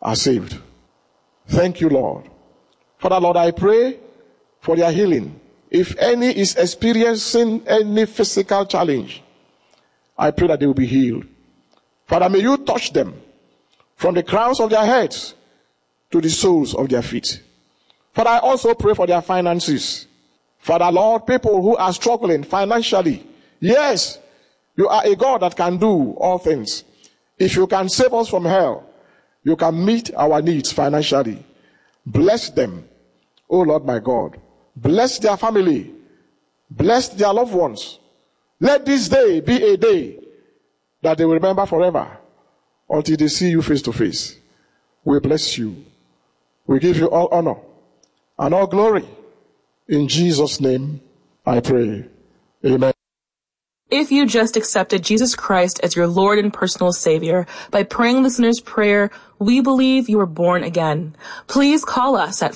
are saved. Thank you, Lord. Father, Lord, I pray for their healing. If any is experiencing any physical challenge, I pray that they will be healed. Father, may you touch them from the crowns of their heads to the soles of their feet. Father, I also pray for their finances. Father, Lord, people who are struggling financially. Yes, you are a God that can do all things. If you can save us from hell, you can meet our needs financially. Bless them, oh Lord my God. Bless their family. Bless their loved ones. Let this day be a day that they will remember forever until they see you face to face. We bless you. We give you all honor and all glory. In Jesus' name I pray. Amen. If you just accepted Jesus Christ as your Lord and personal Savior by praying the sinner's prayer, we believe you were born again. Please call us at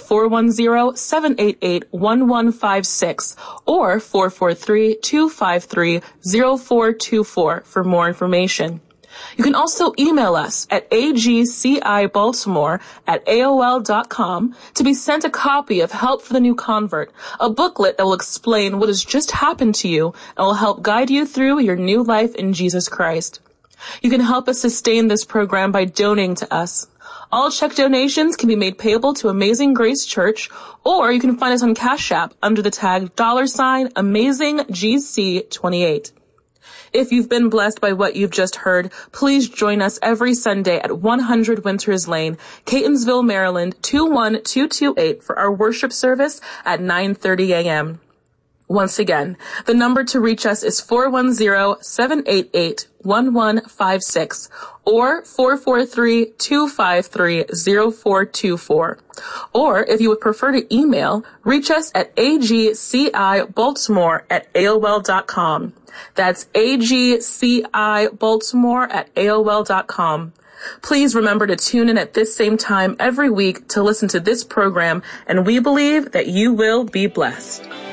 410-788-1156 or 443-253-0424 for more information. You can also email us at agcibaltimore@aol.com to be sent a copy of Help for the New Convert, a booklet that will explain what has just happened to you and will help guide you through your new life in Jesus Christ. You can help us sustain this program by donating to us. All check donations can be made payable to Amazing Grace Church, or you can find us on Cash App under the tag $AmazingGC28. If you've been blessed by what you've just heard, please join us every Sunday at 100 Winters Lane, Catonsville, Maryland, 21228 for our worship service at 9:30 a.m. Once again, the number to reach us is 410-788-1156 or 443-253-0424. Or if you would prefer to email, reach us at agcibaltimore@aol.com. That's agcibaltimore@aol.com. Please remember to tune in at this same time every week to listen to this program, and we believe that you will be blessed.